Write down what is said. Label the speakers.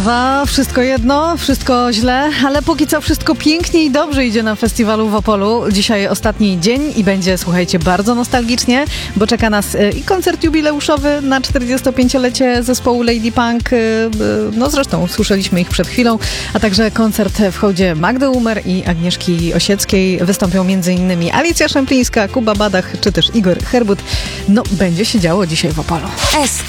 Speaker 1: 22, wszystko jedno, wszystko źle, ale póki co wszystko pięknie i dobrze idzie na festiwalu w Opolu. Dzisiaj ostatni dzień i będzie, słuchajcie, bardzo nostalgicznie, bo czeka nas i koncert jubileuszowy na 45-lecie zespołu Lady Punk, no zresztą słyszeliśmy ich przed chwilą, a także koncert w hołdzie Magdy Umer i Agnieszki Osieckiej. Wystąpią m.in. Alicja Szemplińska, Kuba Badach czy też Igor Herbut. No, będzie się działo dzisiaj w Opolu.